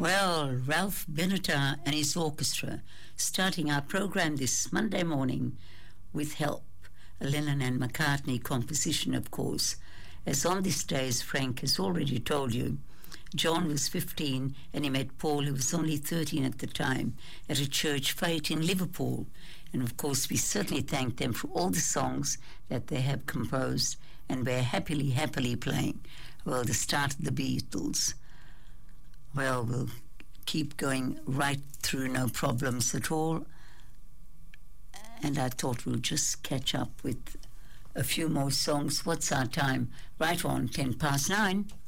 Well, Ralph Benatar and his orchestra starting our program this Monday morning with Help, a Lennon and McCartney composition, of course, as on this day, as Frank has already told you, John was 15 and he met Paul, who was only 13 at the time, at a church fete in Liverpool. And of course, we certainly thank them for all the songs that they have composed and we're happily playing. Well, the start of the Beatles. Well, we'll keep going right through, no problems at all. And I thought we'll just catch up with a few more songs. What's our time? Right on, 9:10.